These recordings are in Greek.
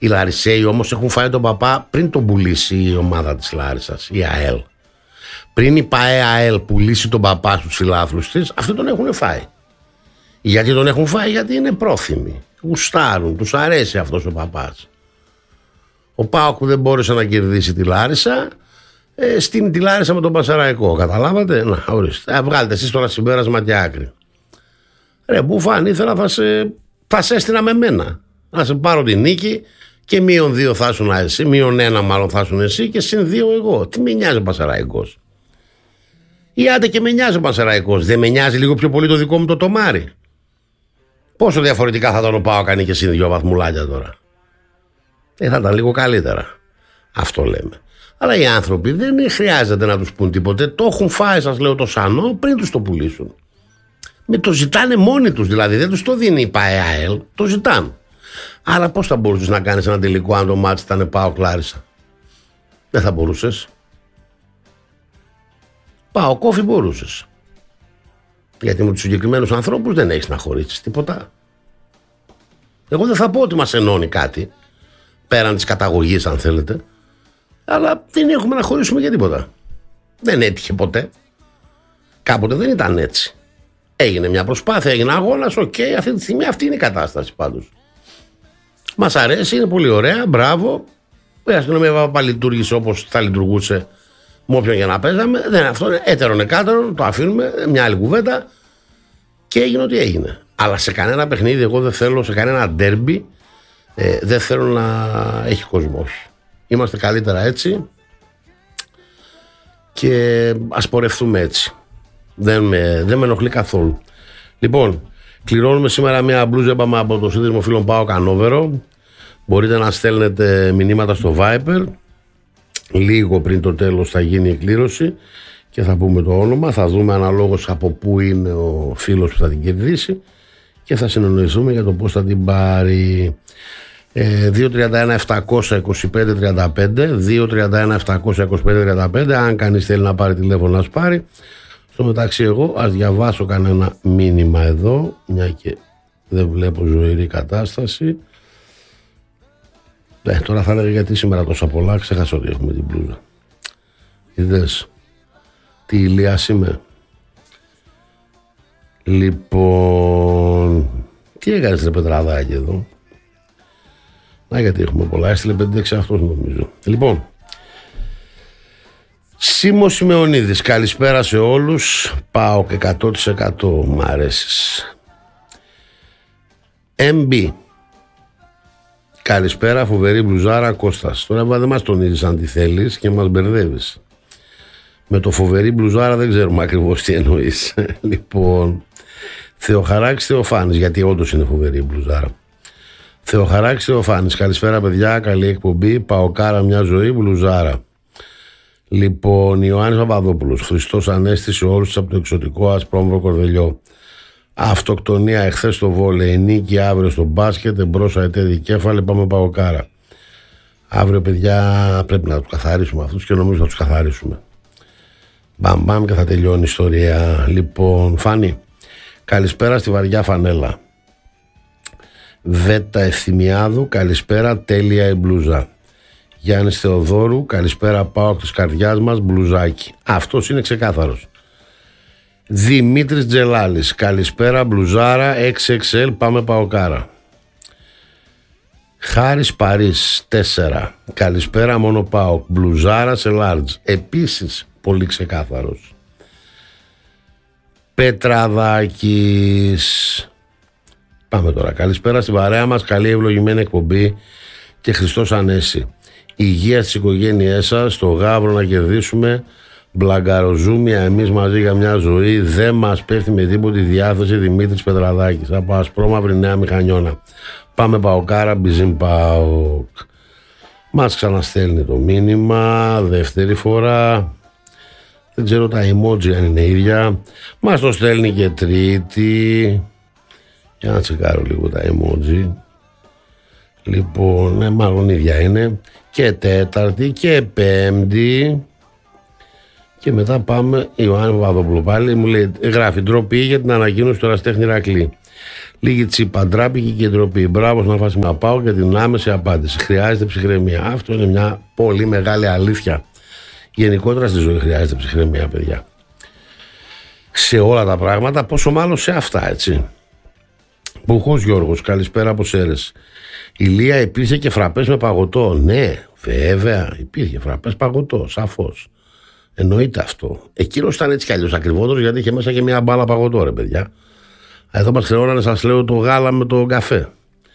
Οι Λαρισαίοι όμως έχουν φάει τον παπά πριν τον πουλήσει η ομάδα της Λάρισσας, η ΑΕΛ. Πριν η ΠΑΕ ΑΕΛ πουλήσει τον παπά στους φιλάθλους της, αυτοί τον έχουν φάει. Γιατί τον έχουν φάει? Γιατί είναι πρόθυμοι. Γουστάρουν, τους αρέσει αυτός ο παπάς. Ο ΠΑΟΚ που δεν μπόρεσε να κερδίσει τη Λάρισα, στείνει τη Λάρισα με τον Πασαραϊκό. Καταλάβατε? Να, ορίστε. Βγάλετε εσείς τώρα συμπέρασμα και άκρη. Ρε Μπουφάν, ήθελα θα σε έστεινα με μένα. Να σε πάρω τη νίκη και -2 θα ήσουν εσύ, -1 μάλλον θα ήσουν εσύ και +2 εγώ. Τι με νοιάζει ο Πασαραϊκός? Ή άντε και με νοιάζει ο Πασαραϊκός. Δεν με νοιάζει λίγο πιο πολύ το δικό μου το τομάρι? Πόσο διαφορετικά θα τον πάω κάνει και συν 2 βαθμουλάκια τώρα? Θα ήταν λίγο καλύτερα. Αυτό λέμε. Αλλά οι άνθρωποι δεν χρειάζεται να τους πούν τίποτε. Το έχουν φάει, σας λέω, το σανό πριν τους το πουλήσουν. Με το ζητάνε μόνοι τους, δηλαδή δεν τους το δίνει η ΠΑΕΑΕΛ, το ζητάνε. Άρα πώς θα μπορούσες να κάνεις ένα τελικό αν το μάτς ήταν ΠΑΟΚ Λάρισα? Δεν θα μπορούσες. ΠΑΟΚ Όφη μπορούσες. Γιατί με τους συγκεκριμένους ανθρώπους δεν έχεις να χωρίσεις τίποτα. Εγώ δεν θα πω ότι μας ενώνει κάτι, πέραν της καταγωγής αν θέλετε, αλλά δεν έχουμε να χωρίσουμε για τίποτα. Δεν έτυχε ποτέ. Κάποτε δεν ήταν έτσι. Έγινε μια προσπάθεια, έγινε αγώνας, αυτή τη στιγμή αυτή είναι η κατάσταση πάντως. Μας αρέσει, είναι πολύ ωραία, μπράβο. Η αστυνομία λειτουργήσε όπως θα λειτουργούσε με όποιον για να παίζαμε. Δεν, αυτό είναι έτερον εκάτερον, το αφήνουμε, μια άλλη κουβέντα και έγινε ό,τι έγινε. Αλλά σε κανένα παιχνίδι εγώ δεν θέλω, σε κανένα ντέρμπι δεν θέλω να έχει κόσμο. Όχι. Είμαστε καλύτερα έτσι και ας πορευτούμε έτσι. Δεν με ενοχλεί καθόλου. Λοιπόν, κληρώνουμε σήμερα μια μπλούζα από το σύνδεσμο φίλων ΠΑΟΚ Ανόβερο. Μπορείτε να στέλνετε μηνύματα στο Viber. Λίγο πριν το τέλος θα γίνει η κλήρωση και θα πούμε το όνομα. Θα δούμε αναλόγως από πού είναι ο φίλος που θα την κερδίσει και θα συνεννοηθούμε για το πώς θα την πάρει. 231-725-35 231-725-35. Αν κανείς θέλει να πάρει τηλέφωνο, να πάρει. Στο μεταξύ εγώ ας διαβάσω κανένα μήνυμα εδώ, μια και δεν βλέπω ζωηρή κατάσταση. Τώρα θα έλεγα γιατί σήμερα τόσα πολλά, ξέχασα ότι έχουμε την μπλούζα. Είδες τι ηλίας είμαι? Λοιπόν, τι έκανες ρε Πετραδάκη εδώ? Να, γιατί έχουμε πολλά, έστειλε 5-6 αυτός νομίζω. Λοιπόν, Σίμος Σιμεωνίδης, καλησπέρα σε όλους. Πάω και 100% μ' αρέσεις. MB, καλησπέρα, φοβερή μπλουζάρα Κώστας. Τώρα δεν μας τονίζεις αν τη θέλεις και μας μπερδεύεις. Με το φοβερή μπλουζάρα δεν ξέρουμε ακριβώς τι εννοείς. Λοιπόν, Θεοχαράκης Θεοφάνης, γιατί όντως είναι φοβερή μπλουζάρα. Θεοχαράκης Θεοφάνης, καλησπέρα παιδιά, καλή εκπομπή. Παοκάρα μια ζωή, μπλουζάρα. Λοιπόν, Ιωάννης Παπαδόπουλος, Χριστός Ανέστη σε όλους από το εξωτικό Ασπρόμβρο Κορδελιό. Αυτοκτονία εχθές στο βόλεϊ, νίκη αύριο στο μπάσκετ, εμπρός αετέ δικέφαλε, πάμε Παοκάρα. Αύριο παιδιά πρέπει να τους καθαρίσουμε αυτούς και νομίζω θα τους καθαρίσουμε. Μπαμ και θα τελειώνει η ιστορία. Λοιπόν, Φάνη, καλησπέρα στη βαριά φανέλα. Βέτα Ευθυμιάδου, καλησπέρα, τέλεια η μπλούζα. Γιάννης Θεοδόρου, καλησπέρα, ΠΑΟΚ της καρδιάς μας, μπλουζάκι. Αυτός είναι ξεκάθαρος. Δημήτρης Τζελάλης, καλησπέρα, μπλουζάρα 6XL, πάμε Παοκάρα. Χάρης Παρίς 4, καλησπέρα, μόνο ΠΑΟΚ, μπλουζάρα σε large. Επίσης πολύ ξεκάθαρος. Πετραδάκης, πάμε τώρα, καλησπέρα στην παρέα μας, καλή ευλογημένη εκπομπή και Χριστός Ανέση. Υγεία στις οικογένειές σας, στο Γαύρο να κερδίσουμε, μπλαγκαροζούμια, εμείς μαζί για μια ζωή, δεν μας πέφτει με τίποτη διάθεση. Δημήτρης Πετραδάκης, από Ασπρόμαυρη Νέα Μηχανιώνα. Πάμε Παοκάρα, μπιζίν ΠΑΟΚ. Μας ξαναστέλνει το μήνυμα, δεύτερη φορά. Δεν ξέρω τα emoji αν είναι ίδια. Μας το στέλνει και τρίτη. Για να τσεκάρω λίγο τα emoji. Λοιπόν, μάλλον ίδια είναι. Και τέταρτη και πέμπτη. Και μετά πάμε, Ιωάννη Παπαδόπουλο πάλι μου λέει, γράφει ντροπή για την ανακοίνωση του Εραστέχνη Ηρακλή. Λίγη τσίπα, ντράπηκε και ντροπή. Μπράβο στον Αφάσιμα Πάο για την άμεση απάντηση. Χρειάζεται ψυχραιμία. Αυτό είναι μια πολύ μεγάλη αλήθεια. Γενικότερα στη ζωή χρειάζεται ψυχραιμία, παιδιά. Σε όλα τα πράγματα, πόσο μάλλον σε αυτά, έτσι. Μπουχός Γιώργος, καλησπέρα από Σέρες. Ηλία, υπήρχε και φραπές με παγωτό. Ναι, βέβαια, υπήρχε φραπές παγωτό, σαφώς. Εννοείται αυτό. Εκείνος ήταν έτσι κι αλλιώς ακριβότερος, γιατί είχε μέσα και μια μπάλα παγωτό, ρε παιδιά. Εδώ μας χρεώνανε, σας λέω, το γάλα με το καφέ.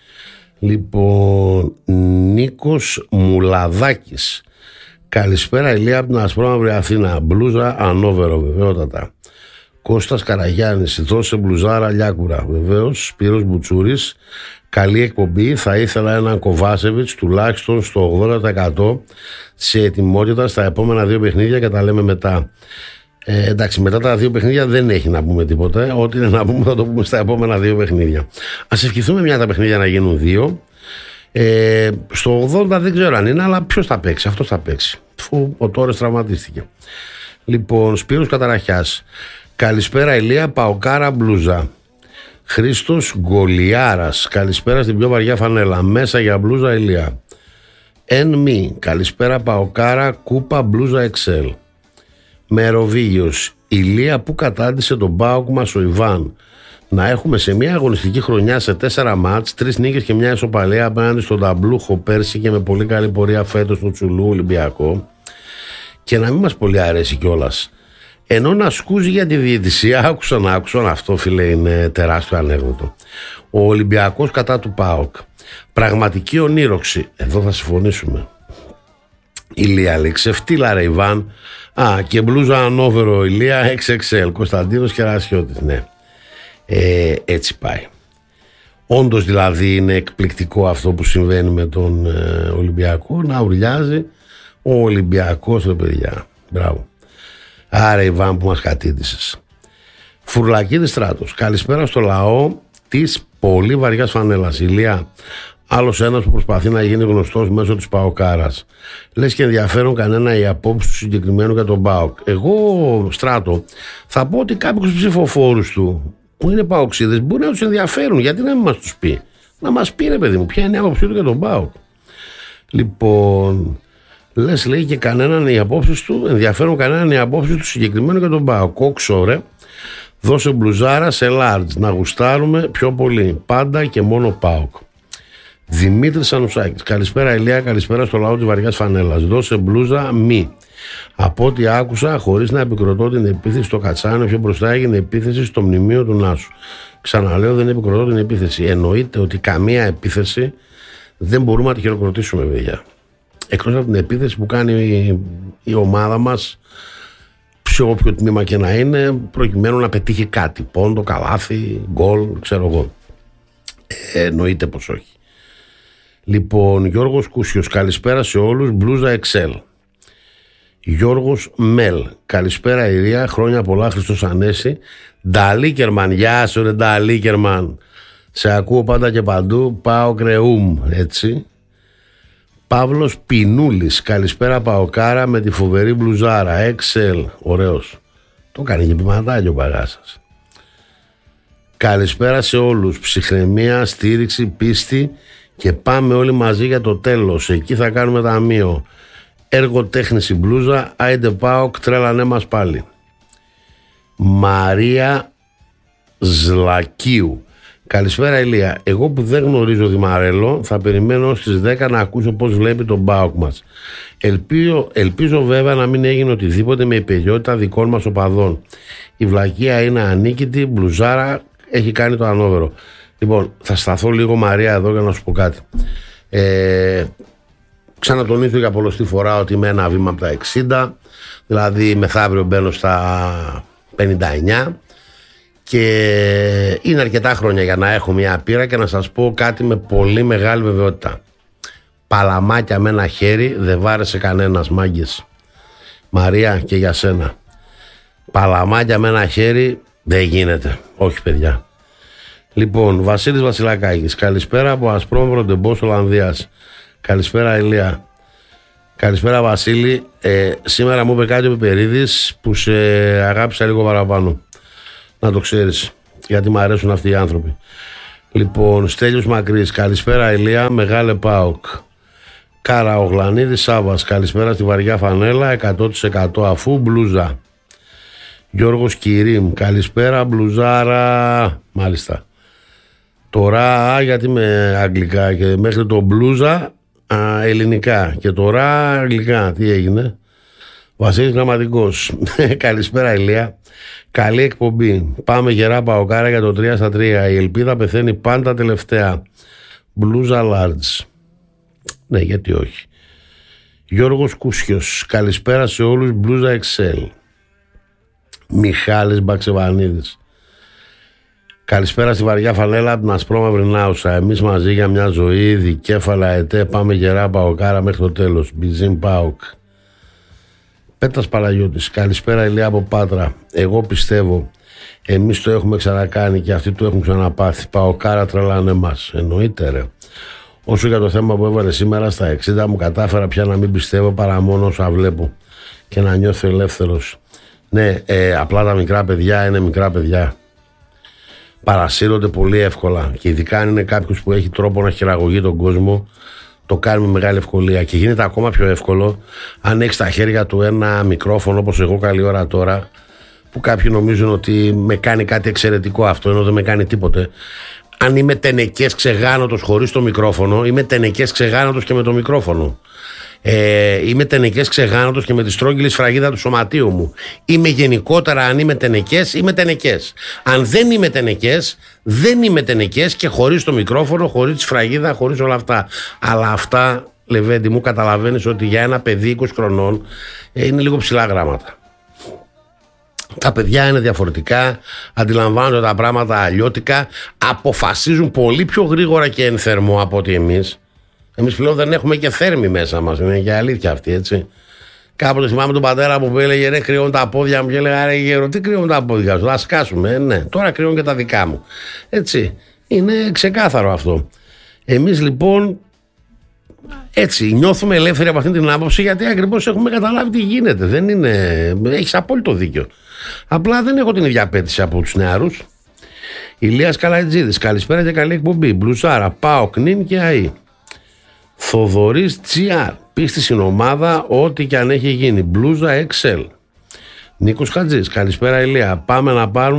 Λοιπόν, Νίκος Μουλαδάκης. Καλησπέρα, Ηλία, από την Ασπρόμαυρη Αθήνα. Μπλούζα ανόβερο, βεβαιότατα. Κώστας Καραγιάννης, δώσε μπλουζάρα Λιάκουρα. Βεβαίως, Σπύρος Μπουτσούρης. Καλή εκπομπή. Θα ήθελα έναν Κοβάσεβιτς τουλάχιστον στο 80% σε ετοιμότητα στα επόμενα 2 παιχνίδια και τα λέμε μετά. Εντάξει, μετά τα 2 παιχνίδια δεν έχει να πούμε τίποτα. Ό,τι είναι να πούμε θα το πούμε στα επόμενα 2 παιχνίδια. Ας ευχηθούμε μια τα παιχνίδια να γίνουν 2. Στο 80 δεν ξέρω αν είναι, αλλά ποιος θα παίξει? Αυτός θα παίξει. Ο Τόρες τραυματίστηκε. Λοιπόν, Σπύρος Καταραχιάς. Καλησπέρα, Ηλία, Παοκάρα μπλούζα. Χρήστος Γκολιάρας. Καλησπέρα στην πιο βαριά φανέλα. Μέσα για μπλούζα, Ηλία. Εν μη. Καλησπέρα, Παοκάρα, κούπα μπλούζα XL. Μεροβίγιος. Ηλία, που κατάντησε τον ΠΑΟΚ μας ο Ιβάν. Να έχουμε σε μια αγωνιστική χρονιά σε 4 μάτς, 3 νίκες και μια ισοπαλία απέναντι στον Ταμπλούχο πέρσι και με πολύ καλή πορεία φέτος στο Τσουλού Ολυμπιακό, και να μην μας πολύ αρέσει κιόλας. Ενώ να σκούζει για τη διαιτησία, άκουσαν αυτό, φίλε, είναι τεράστιο ανέκδοτο. Ο Ολυμπιακός κατά του ΠΑΟΚ. Πραγματική ονείροξη. Εδώ θα συμφωνήσουμε. Ηλία, λέει, ξεφτύλα ρε Ιβάν. Και μπλούζα ανόβερο, Ηλία, XXL. Κωνσταντίνος Κερασιώτης, ναι. Έτσι πάει. Όντως δηλαδή είναι εκπληκτικό αυτό που συμβαίνει με τον Ολυμπιακό, να ουρλιάζει ο Ολυμπιακός, ρε παιδιά. Μπράβο. Άρα Ιβάν που μας κατήτησες. Φουρλακίδης Στράτος. Καλησπέρα στο λαό της πολύ βαριάς φανέλας. Ηλία, άλλος ένας που προσπαθεί να γίνει γνωστός μέσω της Παοκάρας. Λες και ενδιαφέρον κανένα η απόψη του συγκεκριμένου για τον ΠΑΟΚ. Εγώ, Στράτο, θα πω ότι κάποιους ψηφοφόρους του που είναι παοξίδες μπορεί να τους ενδιαφέρουν. Γιατί να μην μας τους πει? Να μας πει, ρε παιδί μου, ποια είναι η άποψή του για τον ΠΑΟΚ. Λοιπόν, λες, λέει, και κανέναν οι απόψεις του, ενδιαφέρον κανέναν οι απόψεις του συγκεκριμένου για τον ΠΑΟΚ. Κόξο, ρε, δώσε μπλουζάρα σε large, να γουστάρουμε πιο πολύ. Πάντα και μόνο ΠΑΟΚ. Δημήτρης Ανουσάκης. Καλησπέρα, Ηλία, καλησπέρα στο λαό της βαριάς φανέλας. Δώσε μπλούζα μη. Από ό,τι άκουσα, χωρίς να επικροτώ την επίθεση στο Κατσάνο, πιο μπροστά έγινε επίθεση στο μνημείο του Νάσου. Ξαναλέω, δεν επικροτώ την επίθεση. Εννοείται ότι καμία επίθεση δεν μπορούμε να τη χειροκροτήσουμε, παιδιά. Εκτός από την επίθεση που κάνει η ομάδα μας, σε όποιο τμήμα και να είναι, προκειμένου να πετύχει κάτι. Πόντο, καλάθι, γκολ, ξέρω εγώ. Εννοείται πως όχι. Λοιπόν, Γιώργος Κούσιος, καλησπέρα σε όλους, μπλούζα XL. Γιώργος Μέλ, καλησπέρα Ηλία, χρόνια πολλά, Χριστός Ανέση. Νταλίκερμαν, γεια σου ρε Νταλίκερμαν. Σε ακούω πάντα και παντού, πάω κρεούμ, έτσι. Παύλος Πινούλης, καλησπέρα Παοκάρα με τη φοβερή μπλουζάρα, XL, ωραίος. Το κάνει και ποιηματάκι ο Παγάσας. Καλησπέρα σε όλους, ψυχραιμία, στήριξη, πίστη και πάμε όλοι μαζί για το τέλος. Εκεί θα κάνουμε ταμείο. Έργο τέχνηση μπλούζα, άιντε ΠΑΟΚ, τρέλανέ μας πάλι. Μαρία Ζλακίου. Καλησπέρα Ηλία. Εγώ που δεν γνωρίζω Δημαρέλο, θα περιμένω στις 10 να ακούσω πώς βλέπει τον ΠΑΟΚ μας. Ελπίζω βέβαια να μην έγινε οτιδήποτε με υπεριότητα δικών μας οπαδών. Η βλακεία είναι ανίκητη, μπλουζάρα έχει κάνει το ανώβερο. Λοιπόν, θα σταθώ λίγο Μαρία εδώ για να σου πω κάτι. Ξανατονίζω για πολλωστή φορά ότι είμαι ένα βήμα από τα 60, δηλαδή μεθαύριο μπαίνω στα 59 και είναι αρκετά χρόνια για να έχω μια πείρα και να σας πω κάτι με πολύ μεγάλη βεβαιότητα. Παλαμάκια με ένα χέρι δεν βάρεσε κανένας, μάγκες. Μαρία, και για σένα. Παλαμάκια με ένα χέρι δεν γίνεται. Όχι, παιδιά. Λοιπόν, Βασίλης Βασιλακάκης, καλησπέρα από Ασπρόμαυρο Ντεμπός Ολλανδίας. Καλησπέρα Ηλία. Καλησπέρα Βασίλη. Σήμερα μου είπε κάτι ο Πιπερίδης που σε αγάπησα λίγο παραπάνω. Να το ξέρεις, γιατί μου αρέσουν αυτοί οι άνθρωποι. Λοιπόν, Στέλιος Μακρύς, καλησπέρα Ηλία, μεγάλε ΠΑΟΚ. Καραογλανίδης Σάββας, καλησπέρα στη βαριά φανέλα, 100% αφού μπλούζα. Γιώργος Κυρίμ, καλησπέρα μπλουζάρα. Μάλιστα. Τώρα γιατί με αγγλικά και μέχρι το μπλούζα ελληνικά και τώρα αγγλικά. Τι έγινε? Βασίλης Γραμματικός, καλησπέρα Ηλία. Καλή εκπομπή. Πάμε γερά παοκάρα για το 3-3. Η ελπίδα πεθαίνει πάντα τελευταία. Μπλούζα large. Ναι, γιατί όχι. Γιώργος Κούσιος, καλησπέρα σε όλους. Μπλούζα XL. Μιχάλης Μπαξεβανίδης, καλησπέρα στη βαριά φανέλα από την ασπρόμαυρη Νάουσα. Εμείς μαζί για μια ζωή. Δικέφαλα ΕΤΕ. Πάμε γερά παοκάρα μέχρι το τέλος. Μπιζίν ΠΑΟΚ. Πέτρας Παλαγιώτης, καλησπέρα Ηλία από Πάτρα. Εγώ πιστεύω εμείς το έχουμε ξανακάνει και αυτοί το έχουν ξαναπάθει. Παοκάρα τρελάνε μας. Εννοείται ρε. Όσο για το θέμα που έβαλε σήμερα στα 60 μου κατάφερα πια να μην πιστεύω παρά μόνο όσα βλέπω και να νιώθω ελεύθερος. Ναι, απλά τα μικρά παιδιά είναι μικρά παιδιά. Παρασύρονται πολύ εύκολα και ειδικά αν είναι κάποιος που έχει τρόπο να χειραγωγεί τον κόσμο, το κάνει με μεγάλη ευκολία και γίνεται ακόμα πιο εύκολο αν έχει στα χέρια του ένα μικρόφωνο όπως εγώ καλή ώρα τώρα, που κάποιοι νομίζουν ότι με κάνει κάτι εξαιρετικό αυτό ενώ δεν με κάνει τίποτε. Αν είμαι τενεκές ξεγάνωτος χωρίς το μικρόφωνο, είμαι τενεκές ξεγάνωτος και με το μικρόφωνο. Είμαι τενεκές ξεγάνωτος και με τη στρόγγυλη σφραγίδα του σωματείου μου. Είμαι γενικότερα, αν είμαι τενεκές, είμαι τενεκές. Αν δεν είμαι τενεκές, δεν είμαι τενεκές και χωρίς το μικρόφωνο, χωρίς τη σφραγίδα, χωρίς όλα αυτά. Αλλά αυτά, Λεβέντη μου, καταλαβαίνεις ότι για ένα παιδί 20 χρονών είναι λίγο ψηλά γράμματα. Τα παιδιά είναι διαφορετικά, αντιλαμβάνονται τα πράγματα αλλιώτικα, αποφασίζουν πολύ πιο γρήγορα και εν θερμό από ότι εμείς. Εμείς πλέον δεν έχουμε και θέρμη μέσα μας, είναι και αλήθεια αυτή, έτσι. Κάποτε θυμάμαι τον πατέρα μου που έλεγε ρε, κρυώνουν τα πόδια μου και έλεγα ρε γέρο, τι κρυώνουν τα πόδια σου, θα σκάσουμε. Ναι, τώρα κρυώνουν και τα δικά μου. Έτσι, είναι ξεκάθαρο αυτό. Εμείς λοιπόν έτσι νιώθουμε ελεύθεροι από αυτή την άποψη γιατί ακριβώς έχουμε καταλάβει τι γίνεται. Δεν είναι, έχεις απόλυτο δίκιο. Απλά δεν έχω την ίδια απέτηση από τους νεαρούς. Ηλίας Καλατζίδης, καλησπέρα και καλή εκπομπή. Μπλουσάρα, ΠΑΟΚ, ΝΙΝ και ΑΗ. Θοδωρής GR, πίστη στην ομάδα ό,τι και αν έχει γίνει. Μπλούζα XL. Νίκος Χατζής, καλησπέρα Ηλία. Πάμε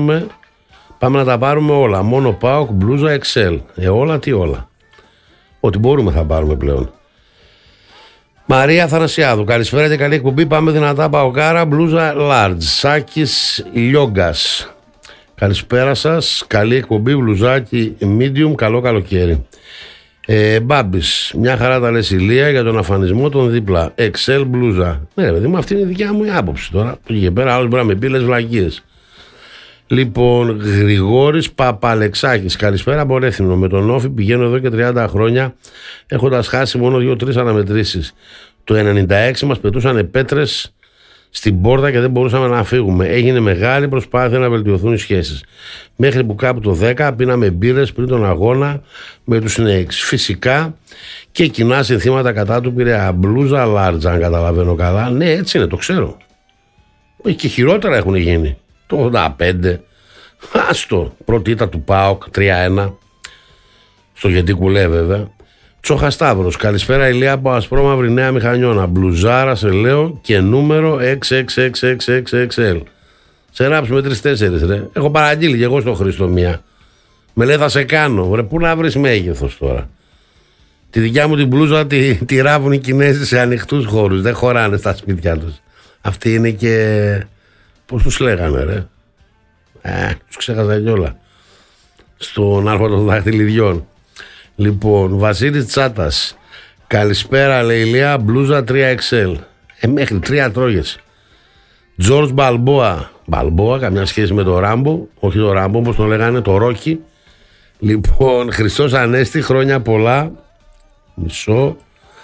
να τα πάρουμε όλα. Μόνο ΠΑΟΚ, μπλούζα XL. Όλα τι όλα. Ό,τι μπορούμε θα πάρουμε πλέον. Μαρία Θανασιάδου, καλησπέρα και καλή εκπομπή. Πάμε δυνατά παοκάρα, μπλούζα large. Σάκης Λιόγκας, καλησπέρα σας. Καλή εκπομπή, μπλουζάκι medium, καλό καλοκαίρι. Μπάμπης, μια χαρά τα λες Ηλία για τον αφανισμό των δίπλα. XL μπλούζα. Ναι, παιδί μου, αυτή είναι η δικιά μου η άποψη τώρα. Πήγε πέρα, άλλος μπορεί να με πει λες βλακίες. Λοιπόν, Γρηγόρης Παπαλεξάκης, καλησπέρα από Ρέθυμνο. Με τον Όφη πηγαίνω εδώ και 30 χρόνια, έχοντας χάσει μόνο 2-3 αναμετρήσεις. Το 96 μας πετούσαν πέτρες στην πόρτα και δεν μπορούσαμε να φύγουμε. Έγινε μεγάλη προσπάθεια να βελτιωθούν οι σχέσεις. Μέχρι που κάπου το 10 πίναμε μπύρες πριν τον αγώνα με τους Snakes. Φυσικά και κοινά συνθήματα κατά του Πειραιά. Μπλούζα large, αν καταλαβαίνω καλά. Ναι, έτσι είναι, το ξέρω. Και χειρότερα έχουν γίνει. Το 85. Άστο. Πρώτη ήττα του ΠΑΟΚ 3-1. Στο γιατί κουλέ βέβαια. Τσόχα Σταύρος, καλησπέρα Ηλία από ασπρόμαυρη Νέα Μηχανιώνα. Μπλουζάρα σε λέω και νούμερο 66666XL. Σε ράψουμε 3-4 ρε. Έχω παραγγείλει και εγώ στο Χρήστο μία. Με λέει θα σε κάνω. Ρε, πού να βρεις μέγεθος τώρα. Τη δικιά μου την μπλούζα τη ράβουν οι Κινέζοι σε ανοιχτούς χώρους. Δεν χωράνε στα σπίτια τους. Αυτή είναι και... πώς τους λέγανε ρε. Τους ξέχασα κιόλα. Στον άρχοντα των δαχτυλιδιών. Λοιπόν, Βασίλης Τσάτας, καλησπέρα λέει Ηλία, μπλούζα 3XL. Μέχρι 3 τρώγες. Τζορτζ Μπαλμπόα. Μπαλμπόα, καμιά σχέση με το Ράμπο. Όχι το Ράμπο, όπως το λέγανε, το Ρόκι. Λοιπόν, Χριστός Ανέστη, χρόνια πολλά. Μισό.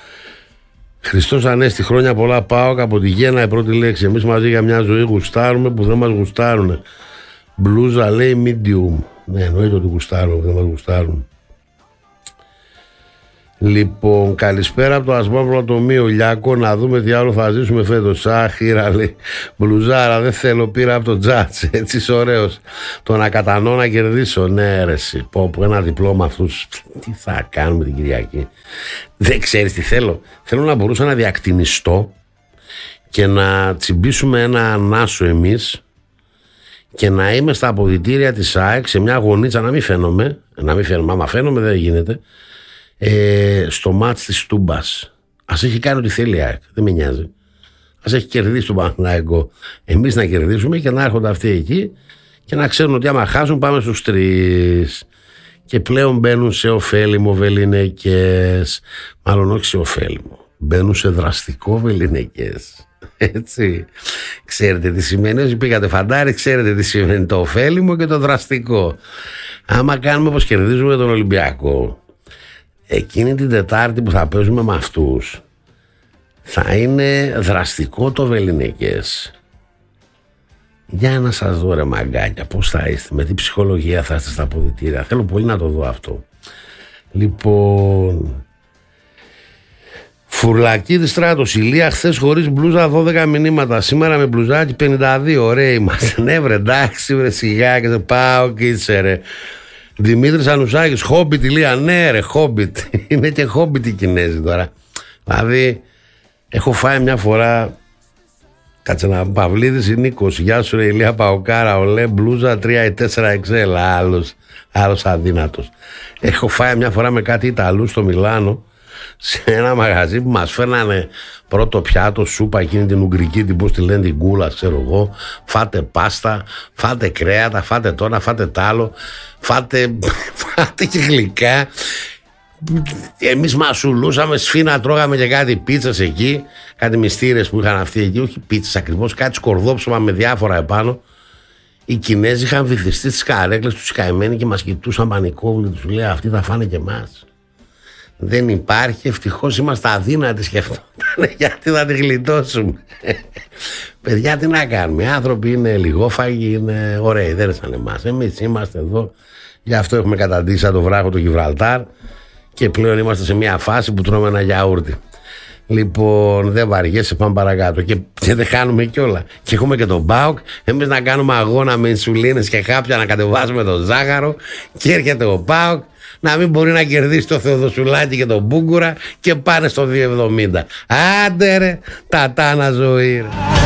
Χριστός Ανέστη, χρόνια πολλά. ΠΑΟΚ από τη Γέννα, η πρώτη λέξη. Εμείς μαζί για μια ζωή γουστάρουμε που δεν μας γουστάρουνε. Μπλούζα λέει medium. Ναι, εννοείται ότι γουστάρουμε, δεν μας γουστάρουν. Λοιπόν, καλησπέρα από το Ασπρόμαυρο Τομείο Λιάκο. Να δούμε τι άλλο θα ζήσουμε φέτος. Άχυρα, λέει. Μπλουζάρα, δεν θέλω, πήρα από το τζάτς. Έτσι είσαι ωραίος. Το να κατανοώ να κερδίσω. Ναι, ρε, εσύ. Πω, ένα διπλώμα αυτούς. Τι θα κάνουμε την Κυριακή. Δεν ξέρεις τι θέλω. Θέλω να μπορούσα να διακτηνιστώ και να τσιμπήσουμε ένα ανάσο εμείς και να είμαι στα αποδυτήρια της ΑΕΚ σε μια γωνίτσα, να μην φαίνομαι. Άμα φαίνομαι δεν γίνεται. Στο μάτς της Τούμπας. Ας έχει κάνει ό,τι θέλει η ΑΕΚ, δεν με νοιάζει. Ας έχει κερδίσει τον Παναθηναϊκό. Εμείς να κερδίσουμε και να έρχονται αυτοί εκεί και να ξέρουν ότι άμα χάσουν πάμε στους 3. Και πλέον μπαίνουν σε ωφέλιμο βεληνικές. Μάλλον όχι σε ωφέλιμο. Μπαίνουν σε δραστικό βεληνικές. Έτσι. Ξέρετε τι σημαίνει? Όσοι πήγατε φαντάρι, ξέρετε τι σημαίνει το ωφέλιμο και το δραστικό. Άμα κάνουμε όπως κερδίζουμε τον Ολυμπιακό, εκείνη την Τετάρτη που θα παίζουμε με αυτούς, θα είναι δραστικό το βεληνικές. Για να σας δω, ρε μαγκάκια, πώς θα είστε, με τι ψυχολογία θα είστε στα αποδυτήρια. Θέλω πολύ να το δω αυτό. Λοιπόν, Φουρλακίδη Στράτος, Ηλία, χθες χωρίς μπλούζα 12 μηνύματα, σήμερα με μπλουζάκι 52, ωραία είμαστε. Ναι βρε, εντάξει βρε, σιγά και πάω κίτσε ρε. Δημήτρης Ανουσάκης, Χόμπιτ, Ηλία, ναι ρε, Χόμπιτ. Είναι και Χόμπιτ οι Κινέζοι τώρα. Δηλαδή, έχω φάει μια φορά. Κάτσε να Παυλίδης ή Νίκος. Γεια σου ρε Ηλία Παοκάρα. Ολέ μπλούζα 3 ή 4 XL. Άλλος αδύνατος. Έχω φάει μια φορά με κάτι Ιταλούς στο Μιλάνο, σε ένα μαγαζί που μας φέρνανε πρώτο πιάτο σούπα, εκείνη την ουγγρική, την πώς τη λένε, την κούλα, ξέρω εγώ. Φάτε πάστα, φάτε κρέατα, φάτε τώρα, φάτε τ' άλλο, φάτε και γλυκά. Εμείς μασουλούσαμε, σφίνα, τρώγαμε και κάτι πίτσας εκεί, κάτι μυστήρες που είχαν αυτοί εκεί, όχι πίτσας ακριβώς, κάτι σκορδόψωμα με διάφορα επάνω. Οι Κινέζοι είχαν βυθιστεί στις καρέκλες τους καημένοι και μας κοιτούσαν πανικόβλητοι, τους λέει αυτοί θα φάνε και εμάς. Δεν υπάρχει, ευτυχώς είμαστε αδύνατοι, σκεφτόταν, γιατί θα τη γλιτώσουμε. Παιδιά, τι να κάνουμε, οι άνθρωποι είναι λιγόφαγοι, είναι ωραίοι, δεν είναι σαν εμάς. Εμείς είμαστε εδώ, γι' αυτό έχουμε καταντήσει σαν το βράχο του Γιβραλτάρ και πλέον είμαστε σε μια φάση που τρώμε ένα γιαούρτι. Λοιπόν, δεν βαριέσαι, πάμε παρακάτω και δεν χάνουμε κιόλα. Και έχουμε και τον ΠΑΟΚ, εμείς να κάνουμε αγώνα με ινσουλίνες και χάπια να κατεβάσουμε τον ζάχαρο και έρχεται ο ΠΑΟΚ να μην μπορεί να κερδίσει το Θεοδοσουλάκη και τον Μπούγκουρα και πάνε στο 2,70. Άντε ρε, τατάνα ζωή ρε.